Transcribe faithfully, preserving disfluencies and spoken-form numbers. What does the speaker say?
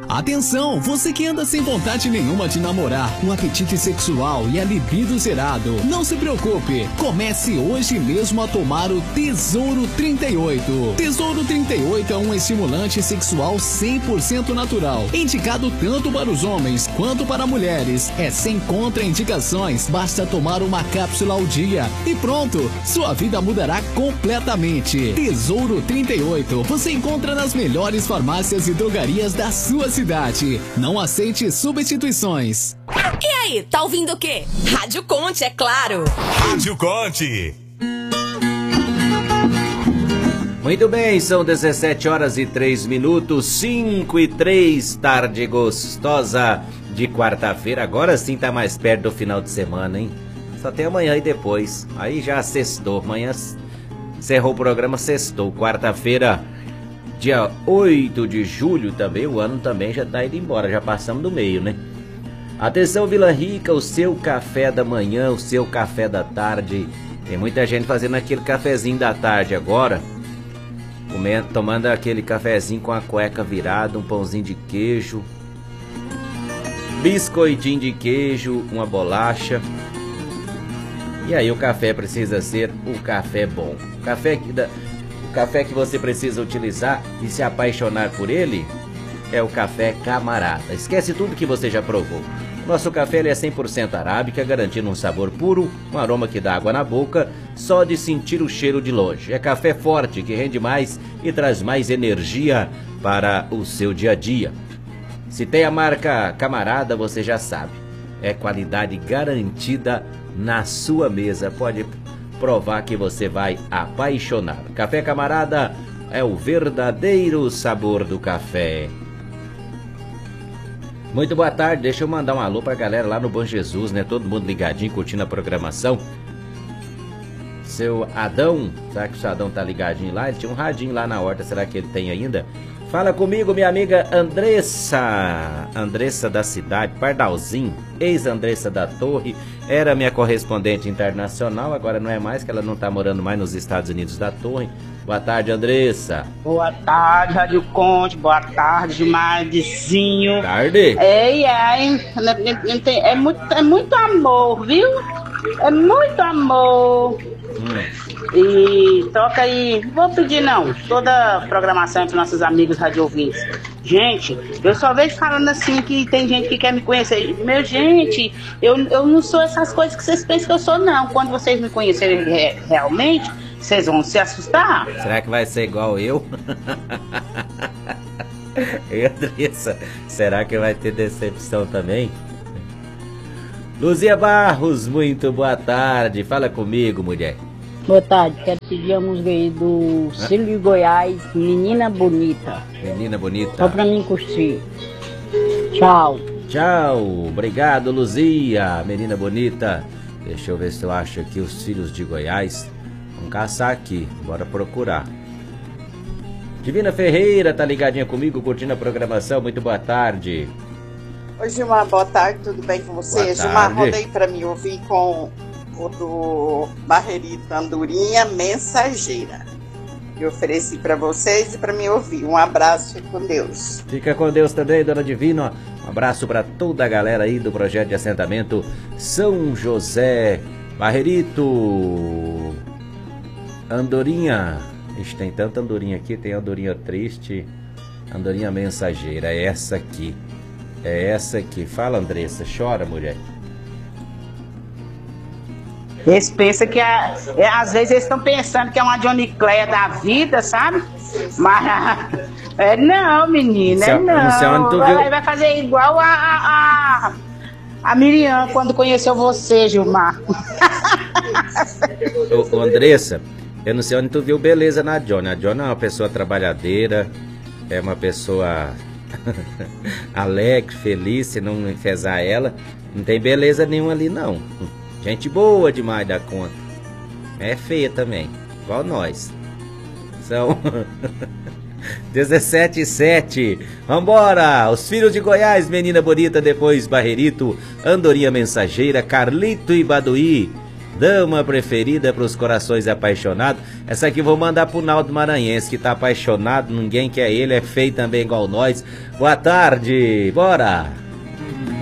Atenção, você que anda sem vontade nenhuma de namorar, um apetite sexual e a libido zerado, não se preocupe, comece hoje mesmo a tomar o Tesouro trinta e oito. Tesouro trinta e oito é um estimulante sexual cem por cento natural, indicado tanto para os homens quanto para mulheres. É sem contraindicações, basta tomar uma cápsula ao dia e pronto, sua vida mudará completamente. Tesouro trinta e oito, você encontra nas melhores farmácias e drogarias da sua cidade. Não aceite substituições. E aí, tá ouvindo o quê? Rádio Conte, é claro. Rádio Conte. Muito bem, são dezessete horas e três minutos, cinco e três, tarde gostosa de quarta-feira. Agora sim tá mais perto do final de semana, hein? Só tem amanhã e depois. Aí já sextou. Amanhã encerrou o programa, sextou. Quarta-feira, dia oito de julho também, o ano também já tá indo embora, já passamos do meio, né? Atenção, Vila Rica, o seu café da manhã, o seu café da tarde. Tem muita gente fazendo aquele cafezinho da tarde agora, comendo, tomando aquele cafezinho com a cueca virada, um pãozinho de queijo, biscoitinho de queijo, uma bolacha. E aí o café precisa ser o café bom. O café que dá... O café que você precisa utilizar e se apaixonar por ele é o café Camarada. Esquece tudo que você já provou. Nosso café ele é cem por cento arábica, garantindo um sabor puro, um aroma que dá água na boca, só de sentir o cheiro de longe. É café forte, que rende mais e traz mais energia para o seu dia a dia. Se tem a marca Camarada, você já sabe. É qualidade garantida na sua mesa. Pode provar que você vai apaixonar. Café Camarada é o verdadeiro sabor do café. Muito boa tarde, deixa eu mandar um alô pra galera lá no Bom Jesus, né? Todo mundo ligadinho, curtindo a programação. Seu Adão, será que o seu Adão tá ligadinho lá? Ele tinha um radinho lá na horta, será que ele tem ainda? Fala comigo, minha amiga Andressa, Andressa da cidade, Pardalzinho, ex-Andressa da Torre, era minha correspondente internacional, agora não é mais, que ela não tá morando mais nos Estados Unidos da Torre. Boa tarde, Andressa. Boa tarde, Rádio Conte, boa tarde, Mardezinho. Tarde. Ei, ai, é muito, é muito amor, viu? É muito amor. Hum. E toca aí, não vou pedir não, toda a programação para nossos amigos radiovintes. Gente, eu só vejo falando assim que tem gente que quer me conhecer. Meu gente, eu, eu não sou essas coisas que vocês pensam que eu sou não. Quando vocês me conhecerem re, realmente, vocês vão se assustar. Será que vai ser igual eu? E Andressa, será que vai ter decepção também? Luzia Barros, muito boa tarde, fala comigo, mulher. Boa tarde, quero pedir a música aí do Cílio de Goiás, Menina Bonita. Menina Bonita. Só pra mim curtir. Tchau. Tchau, obrigado, Luzia, Menina Bonita. Deixa eu ver se eu acho aqui os Filhos de Goiás. Vamos caçar aqui, bora procurar. Divina Ferreira tá ligadinha comigo, curtindo a programação, muito boa tarde. Oi, Gilmar, boa tarde, tudo bem com você? Boa Gilmar, tarde. rodei pra me ouvir com o do Barreirito Andorinha, Mensageira. Eu ofereci para vocês e para me ouvir. Um abraço, fique com Deus. Fica com Deus também, dona Divina. Um abraço para toda a galera aí do projeto de assentamento São José. Barreirito Andorinha. Ixi, tem tanta andorinha aqui, tem andorinha triste, andorinha mensageira. É essa aqui. É essa aqui. Fala, Andressa. Chora, mulher. Eles pensam que, é, é, às vezes, eles estão pensando que é uma Johnny Cleia da vida, sabe? Mas, é não, menina, é não. não vai, vai fazer igual a, a, a Miriam quando conheceu você, Gilmar. Ô, ô, Andressa, eu não sei onde tu viu beleza na Johnny. A Johnny é uma pessoa trabalhadeira, é uma pessoa alegre, feliz, se não enfesar ela, não tem beleza nenhuma ali, não. Gente boa demais da conta. É feia também, igual nós. São dezessete e sete. Vambora! Os Filhos de Goiás, Menina Bonita, depois Barreirito, Andorinha Mensageira, Carlito e Baduí. Dama preferida pros corações apaixonados. Essa aqui eu vou mandar pro Naldo Maranhense, que tá apaixonado, ninguém quer ele, é feio também igual nós. Boa tarde, bora!